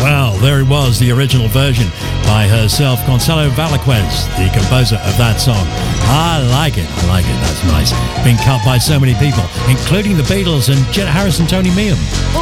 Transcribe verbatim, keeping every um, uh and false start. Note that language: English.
Well, there it was, the original version by herself, Gonçalo Velasquez, the composer of that song. I like it, I like it, that's nice. Been cut by so many people, including the Beatles and Jet Harris and Tony Meehan.